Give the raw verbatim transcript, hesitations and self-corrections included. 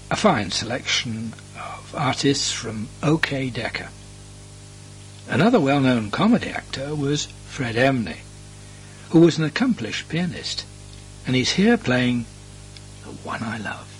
a fine selection of artists from OK Decca. Another well-known comedy actor was Fred Emney, who was an accomplished pianist, and he's here playing The One I Love.